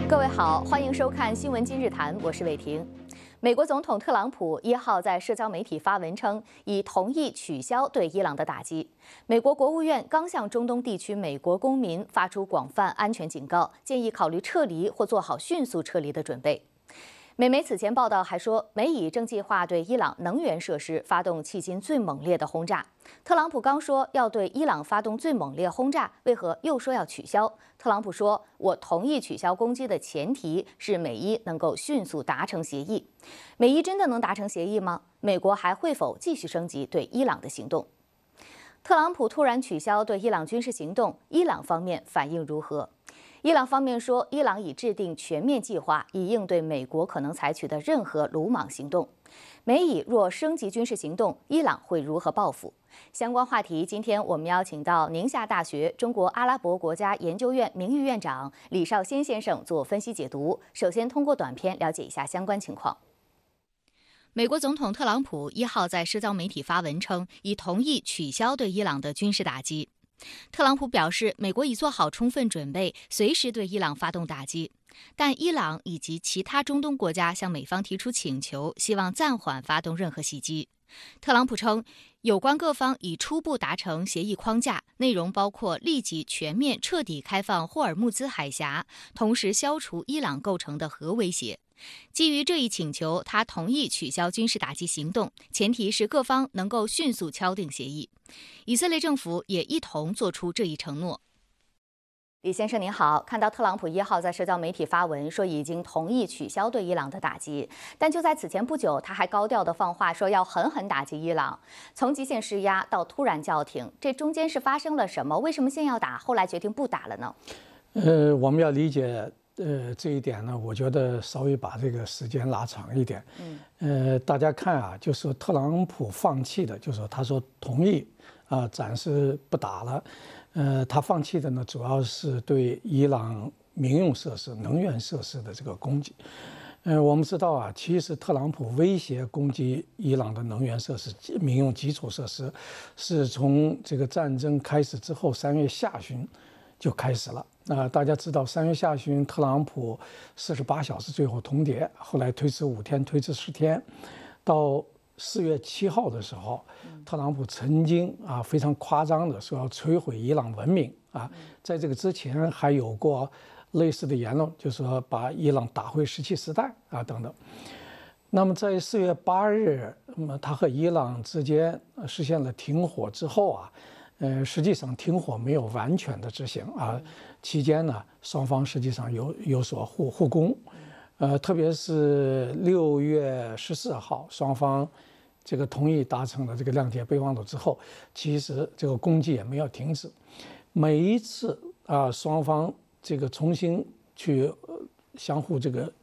各位好，欢迎收看《新闻今日谈》，我是伟婷。美国总统特朗普1号在社交媒体发文称，已同意取消对伊朗的打击。美国国务院刚向中东地区美国公民发出广泛安全警告，建议考虑撤离或做好迅速撤离的准备。美媒此前报道还说，美以正计划对伊朗能源设施发动迄今最猛烈的轰炸。特朗普刚说要对伊朗发动最猛烈轰炸，为何又说要取消？特朗普说：“我同意取消攻击的前提是美伊能够迅速达成协议。”美伊真的能达成协议吗？美国还会否继续升级对伊朗的行动？特朗普突然取消对伊朗军事行动，伊朗方面反应如何？伊朗方面说，伊朗已制定全面计划，以应对美国可能采取的任何鲁莽行动。美以若升级军事行动，伊朗会如何报复？相关话题，今天我们邀请到宁夏大学中国阿拉伯国家研究院名誉院长李绍先先生做分析解读。首先，通过短片了解一下相关情况。美国总统特朗普1号在社交媒体发文称，已同意取消对伊朗的军事打击。特朗普表示，美国已做好充分准备，随时对伊朗发动打击。但伊朗以及其他中东国家向美方提出请求，希望暂缓发动任何袭击。特朗普称，有关各方已初步达成协议框架，内容包括立即全面彻底开放霍尔木兹海峡，同时消除伊朗构成的核威胁。基于这一请求，他同意取消军事打击行动，前提是各方能够迅速敲定协议。以色列政府也一同做出这一承诺。李先生您好，看到特朗普1号在社交媒体发文说已经同意取消对伊朗的打击，但就在此前不久，他还高调的放话说要狠狠打击伊朗，从极限施压到突然叫停，这中间是发生了什么？为什么先要打，后来决定不打了呢？ 我们要理解这一点呢，我觉得稍微把这个时间拉长一点。大家看啊，就是说特朗普放弃的，就是说他说同意暂时不打了。他放弃的呢，主要是对伊朗民用设施、能源设施的这个攻击。我们知道啊，其实特朗普威胁攻击伊朗的能源设施、民用基础设施，是从这个战争开始之后3月下旬就开始了。大家知道3月下旬，特朗普48小时最后通牒，后来推迟5天，推迟10天，到4月7号的时候，特朗普曾经非常夸张的说要摧毁伊朗文明在这个之前还有过类似的言论，就是说把伊朗打回17时代等等。那么在4月8日，他和伊朗之间实现了停火之后实际上停火没有完全的执行期间呢，双方实际上有所互攻，特别是6月14号，双方这个同意达成了这个谅解备忘录之后，其实这个攻击也没有停止。每一次双方这个重新去相互这个